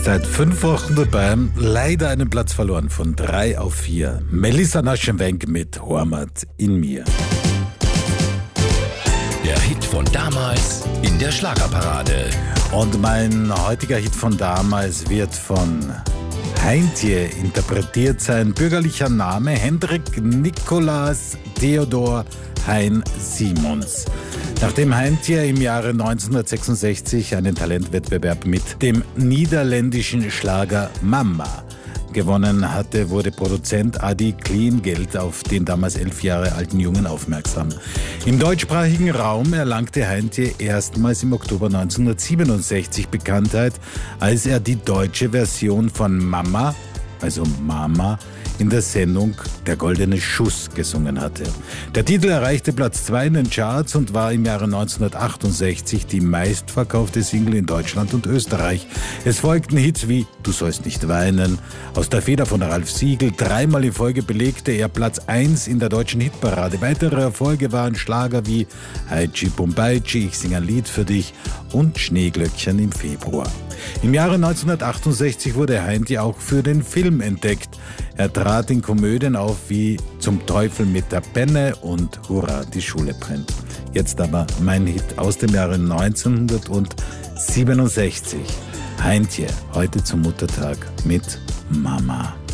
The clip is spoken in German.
Seit 5 Wochen dabei, leider einen Platz verloren von 3 auf 4. Melissa Naschenwenk mit Hormat in mir. Der Hit von damals in der Schlagerparade. Und mein heutiger Hit von damals wird von Heintje interpretiert. Sein bürgerlicher Name Hendrik Nikolaus Theodor Hein Simons. Nachdem Heintje im Jahre 1966 einen Talentwettbewerb mit dem niederländischen Schlager Mama gewonnen hatte, wurde Produzent Adi Kleingeld auf den damals 11 Jahre alten Jungen aufmerksam. Im deutschsprachigen Raum erlangte Heintje erstmals im Oktober 1967 Bekanntheit, als er die deutsche Version von Mama, also Mama, in der Sendung Der goldene Schuss gesungen hatte. Der Titel erreichte Platz 2 in den Charts und war im Jahre 1968 die meistverkaufte Single in Deutschland und Österreich. Es folgten Hits wie Du sollst nicht weinen, Aus der Feder von Ralf Siegel. 3-mal in Folge belegte er Platz 1 in der deutschen Hitparade. Weitere Erfolge waren Schlager wie Haitschi Pumbaichi, Ich sing ein Lied für dich und Schneeglöckchen im Februar. Im Jahre 1968 wurde Heintje auch für den Film entdeckt. Er trat in Komödien auf wie Zum Teufel mit der Penne und Hurra, die Schule brennt. Jetzt aber mein Hit aus dem Jahre 1967. Heintje, heute zum Muttertag mit Mama.